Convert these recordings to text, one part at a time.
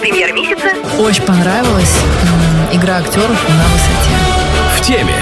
премьера месяца? Очень понравилась. Игра актеров на высоте. В теме.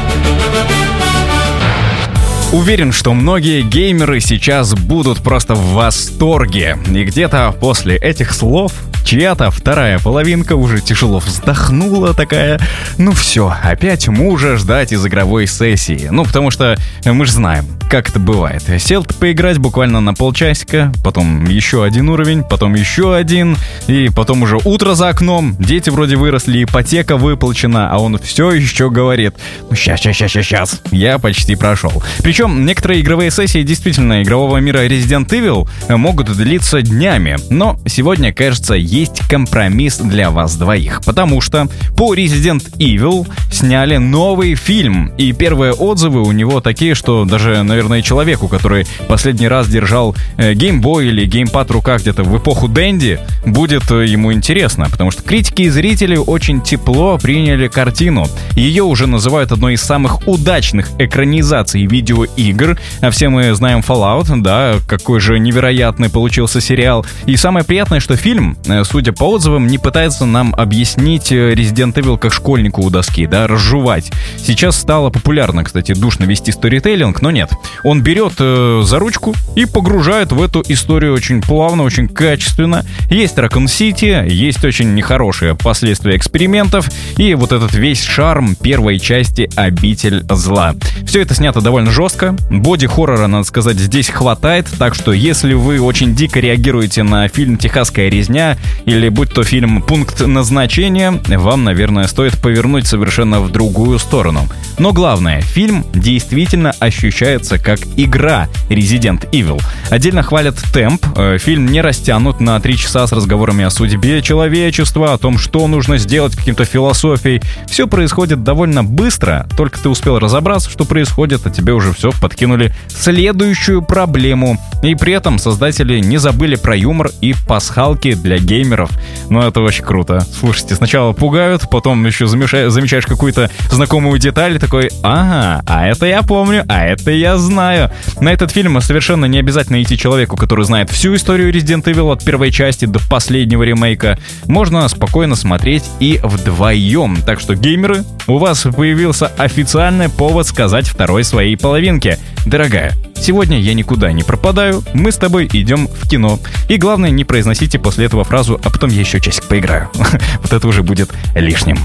Уверен, что многие геймеры сейчас будут просто в восторге. И где-то после этих слов чья-то вторая половинка уже тяжело вздохнула такая. Ну все, опять мужа ждать из игровой сессии. Ну, потому что мы же знаем, как это бывает. Сел ты поиграть буквально на полчасика, потом еще один уровень, потом еще один, и потом уже утро за окном, дети вроде выросли, ипотека выплачена, а он все еще говорит: ну сейчас, я почти прошел. Причем некоторые игровые сессии действительно игрового мира Resident Evil могут длиться днями, но сегодня, кажется, есть компромисс для вас двоих, потому что по Resident Evil сняли новый фильм, и первые отзывы у него такие, что даже, наверное, человеку, который последний раз держал геймбой или геймпад в руках где-то в эпоху Дэнди, будет ему интересно, потому что критики и зрители очень тепло приняли картину. Ее уже называют одной из самых удачных экранизаций видеоигр, а все мы знаем Fallout, да, какой же невероятный получился сериал. И самое приятное, что фильм, судя по отзывам, не пытается нам объяснить Resident Evil как школьнику у доски, да, разжевать. Сейчас стало популярно, кстати, душно вести сторителлинг, но нет. Он берет за ручку и погружает в эту историю очень плавно, очень качественно. Есть Ракун-Сити, есть очень нехорошие последствия экспериментов и вот этот весь шарм первой части «Обитель зла». Все это снято довольно жестко. Боди-хоррора, надо сказать, здесь хватает, так что если вы очень дико реагируете на фильм «Техасская резня» или будь то фильм «Пункт назначения», вам, наверное, стоит повернуть совершенно в другую сторону. Но главное, фильм действительно ощущается как игра Resident Evil. Отдельно хвалят темп. Фильм не растянут на 3 часа с разговорами о судьбе человечества, о том, что нужно сделать, каким-то философией. Все происходит довольно быстро, только ты успел разобраться, что происходит, а тебе уже все подкинули следующую проблему. И при этом создатели не забыли про юмор и пасхалки для геймеров. Ну, это очень круто. Слушайте, сначала пугают, потом еще замечаешь какую-то знакомую деталь, такой: ага, а это я помню, а это я знаю. На этот фильм совершенно не обязательно идти человеку, который знает всю историю Resident Evil от первой части до последнего ремейка. Можно спокойно смотреть и вдвоем. Так что, геймеры, у вас появился официальный повод сказать второй своей половинке: дорогая, сегодня я никуда не пропадаю, мы с тобой идем в кино. И главное, не произносите после этого фразу: а потом я еще часик поиграю. Вот это уже будет лишним.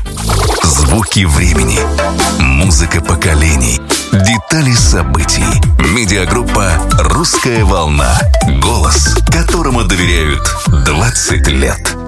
Звуки времени. Музыка поколений. Детали событий. Медиагруппа «Русская волна». Голос, которому доверяют 20 лет.